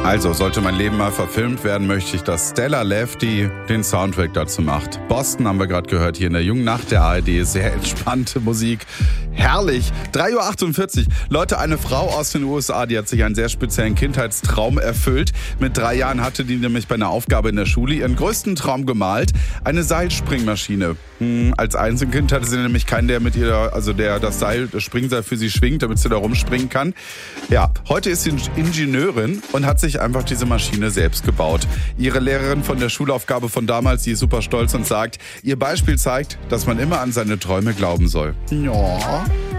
Also, sollte mein Leben mal verfilmt werden, möchte ich, dass Stella Lefty den Soundtrack dazu macht. Boston haben wir gerade gehört hier in der jungen Nacht der ARD. Sehr entspannte Musik. Herrlich. 3:48 Uhr. Leute, eine Frau aus den USA, die hat sich einen sehr speziellen Kindheitstraum erfüllt. Mit 3 Jahren hatte die nämlich bei einer Aufgabe in der Schule ihren größten Traum gemalt. Eine Seilspringmaschine. Als Einzelkind hatte sie nämlich keinen, der mit ihr, also der das Springseil für sie schwingt, damit sie da rumspringen kann. Ja, heute ist sie Ingenieurin und hat sich einfach diese Maschine selbst gebaut. Ihre Lehrerin von der Schulaufgabe von damals, die ist super stolz und sagt, ihr Beispiel zeigt, dass man immer an seine Träume glauben soll. Ja.